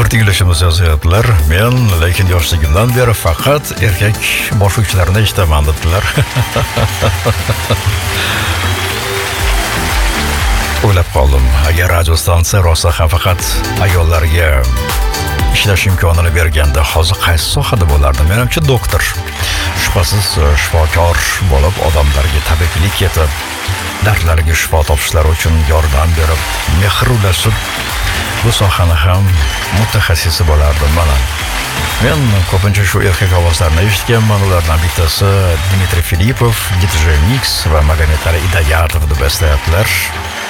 Bir tinglashimiz yozyaptilar. Men lekin yoshligimdan beri faqat erkak boshlovchilarni eshitaman dedilar. O'ylab qoldim, agar radio stansiya rosa ham faqat ayollarga ishlash imkonini berganda hozir qaysi sohada bo'lardi? Menimcha doktor. Shubhasiz shifokor bo'lib odamlarga tabiblik etib, dardlariga shifo topishlari uchun yordam berib, mehr ulashib, bu sohani ham mutaxassisi bo'lardim mana. Men ko'pincha shu erkak ovozlarni eshitganman. Ulardan bittasi Dmitriy Filipov, DJ Mix va Magomed Ali Idayatov deb eslayaptilar.